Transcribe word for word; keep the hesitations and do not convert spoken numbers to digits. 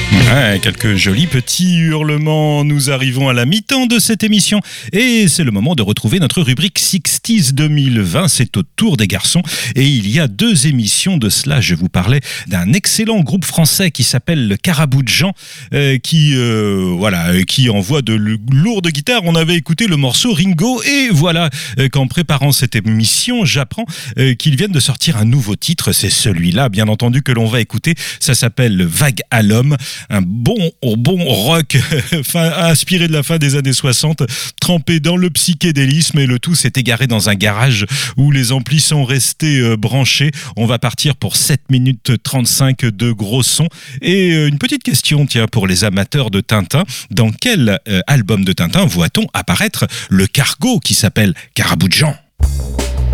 Ouais, quelques jolis petits hurlements. Nous arrivons à la mi-temps de cette émission et c'est le moment de retrouver notre rubrique sixties deux mille vingt. C'est au tour des garçons et il y a deux émissions de cela. Je vous parlais d'un excellent groupe français qui s'appelle le Carabou de Jean, euh, qui euh, voilà, qui envoie de lourdes guitares. On avait écouté le morceau Ringo et voilà euh, qu'en préparant cette émission, j'apprends euh, qu'ils viennent de sortir un nouveau titre. C'est celui-là, bien entendu, que l'on va écouter. Ça s'appelle Vague à l'homme. Un bon, bon rock fin, inspiré de la fin des années soixante, trempé dans le psychédélisme, et le tout s'est égaré dans un garage où les amplis sont restés euh, branchés. On va partir pour sept minutes trente-cinq de gros sons. Et euh, une petite question, tiens, pour les amateurs de Tintin. Dans quel euh, album de Tintin voit-on apparaître le cargo qui s'appelle Carabou de Jean ?